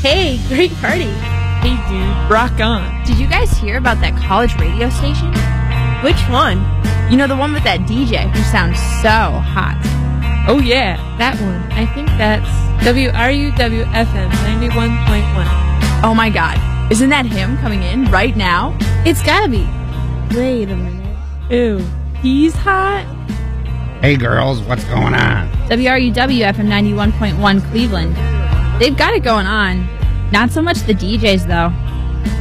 Hey, great party. Hey, dude, rock on. Did you guys hear about that college radio station? Which one? You know, the one with that DJ who sounds so hot. Oh, yeah, that one. I think that's WRUW-FM 91.1. Oh, my God. Isn't that him coming in right now? It's gotta be. Wait a minute. Ew, he's hot? Hey, girls, what's going on? WRUW-FM 91.1 Cleveland. They've got it going on. Not so much the DJs, though.